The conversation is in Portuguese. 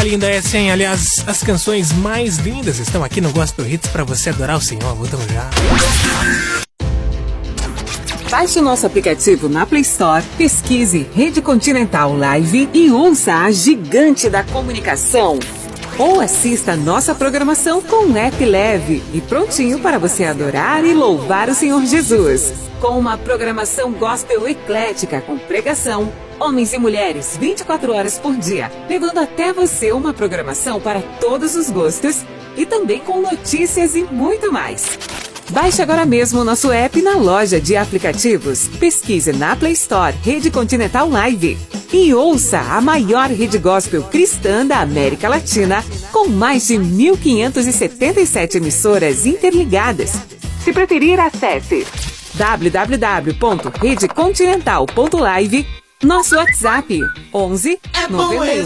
linda essa, hein? Aliás, as canções mais lindas estão aqui no Gospel Hits pra você adorar o Senhor. Voltamos já. Baixe o nosso aplicativo na Play Store, pesquise Rede Continental Live e ouça a gigante da comunicação. Ou assista nossa programação com um app leve e prontinho para você adorar e louvar o Senhor Jesus. Com uma programação gospel eclética com pregação, homens e mulheres 24 horas por dia, levando até você uma programação para todos os gostos e também com notícias e muito mais. Baixe agora mesmo o nosso app na loja de aplicativos. Pesquise na Play Store Rede Continental Live e ouça a maior rede gospel cristã da América Latina, com mais de 1.577 emissoras interligadas. Se preferir, acesse www.redecontinental.live, nosso WhatsApp 11 91